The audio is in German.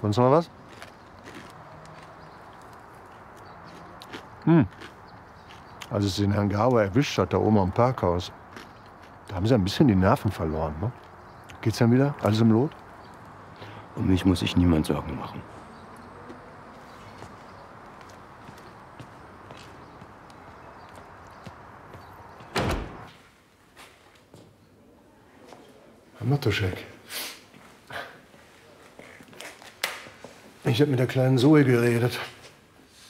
Sonst noch was? Als es den Herrn Gauer erwischt hat, da oben am Parkhaus, da haben Sie ein bisschen die Nerven verloren, ne? Geht's dann wieder? Alles im Lot? Um mich muss sich niemand Sorgen machen. Herr Matuschek. Ich habe mit der kleinen Zoe geredet.